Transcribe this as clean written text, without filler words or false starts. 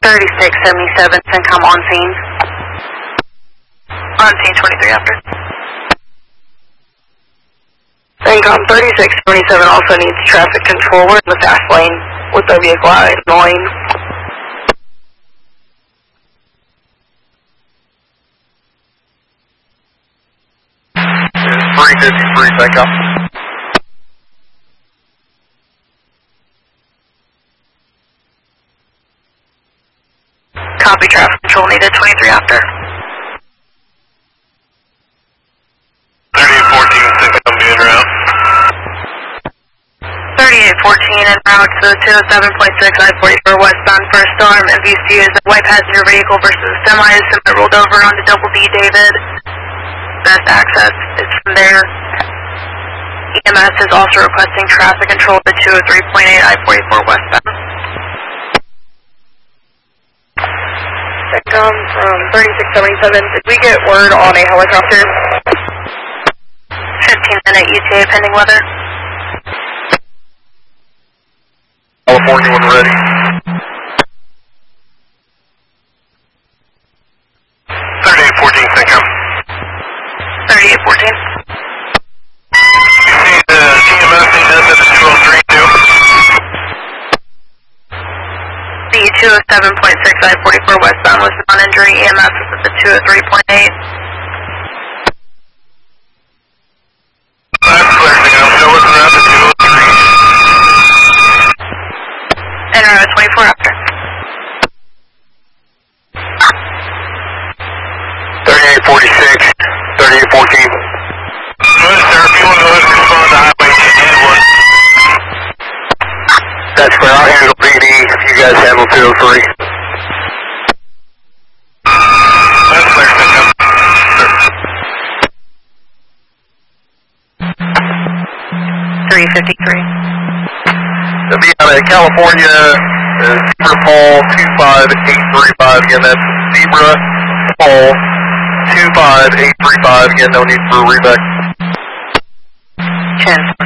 3677, CENTCOM on scene. On scene 23 after. CENTCOM 3677 also needs traffic control. We're in the fast lane with the vehicle out in the lane. It's 353, CENTCOM. Copy, traffic control needed 23 after. 3814, CENTCOM being route. 3814 en route to 207.6 I-44 westbound for a storm. MVC is a white passenger vehicle versus a semi. Semi rolled over onto Double D, David. Best access is from there. EMS is also requesting traffic control to 203.8 I-44 westbound. CENTCOM from 3677, did we get word on a helicopter? 15-minute ETA pending weather. California when ready. 3814, CENTCOM. 3814. You see the EMS needs at the 203 too? The 207.6 I-44 westbound was non-injury. EMS was at the 203.8. That's clear, CENTCOM. Show us around the 203. En route 24 after. 3846, 3814. Good, sir. If you want to go ahead and respond to Highway 10-1. That's clear. I'll handle PD if you guys handle 203. That's clear, CENTCOM. 353. It'll be out of California, Zebra Fall 25835. Again, that's Zebra Fall 25835. Again, no need for a reback. 10.